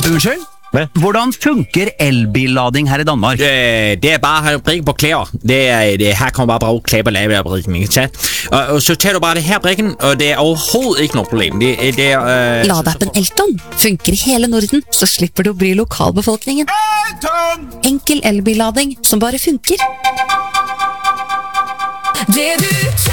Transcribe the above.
Unnskyld? Hvad? Hvordan funker elbillading her i Danmark? Det bare at have brikken på klæder. Her kommer bare bruge klæder på lave brikken, ikke sant? Og så tager du bare det her brikken, og det overhovedet ikke noe problem. Ladeappen Elton funker i hele Norden, så slipper du å bry lokalbefolkningen. Enkel elbillading som bare funker. Det du